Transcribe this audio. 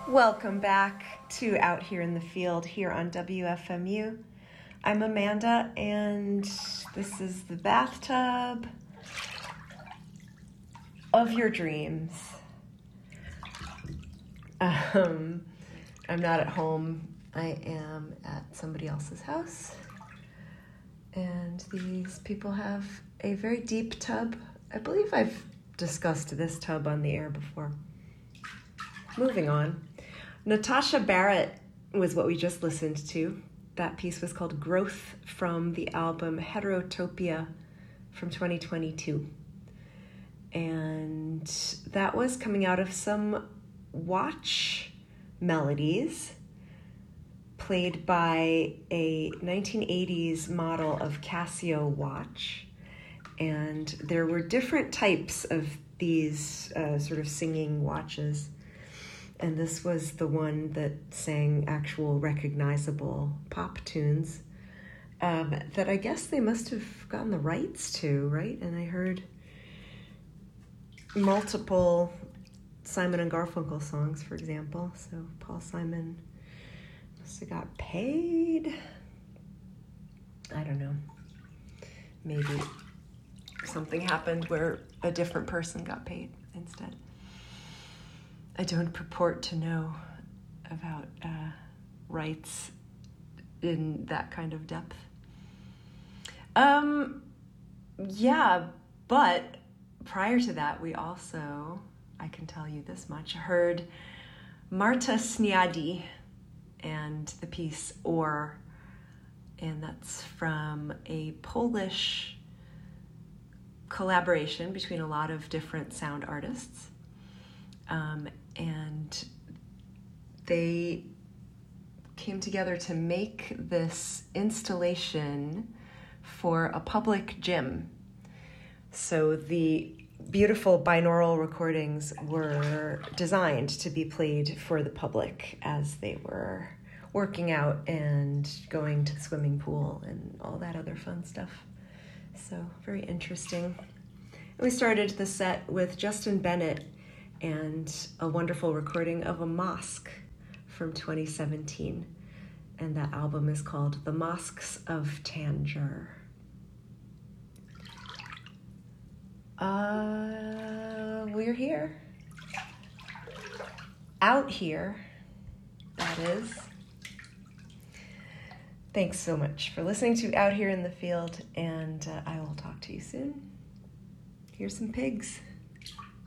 Welcome back to Out Here in the Field here on WFMU. I'm Amanda, and this is the bathtub of your dreams. I'm not at home. I am at somebody else's house, and these people have a very deep tub. I believe I've discussed this tub on the air before. Moving on. Natasha Barrett was what we just listened to. That piece was called Growth from the album Heterotopia from 2022. And that was coming out of some watch melodies played by a 1980s model of Casio watch. And there were different types of these sort of singing watches. And this was the one that sang actual recognizable pop tunes that I guess they must have gotten the rights to, right? And I heard multiple Simon and Garfunkel songs, for example. So Paul Simon must have got paid. I don't know. Maybe something happened where a different person got paid instead. I don't purport to know about rights in that kind of depth. Yeah, but prior to that, we also, I can tell you this much, heard Marta Sniadi and the piece Or, and that's from a Polish collaboration between a lot of different sound artists. And they came together to make this installation for a public gym. So the beautiful binaural recordings were designed to be played for the public as they were working out and going to the swimming pool and all that other fun stuff. So very interesting. We started the set with Justin Bennett and a wonderful recording of a mosque from 2017. And that album is called The Mosques of Tangier. We're here. Out here, that is. Thanks so much for listening to Out Here in the Field, and I will talk to you soon. Here's some pigs.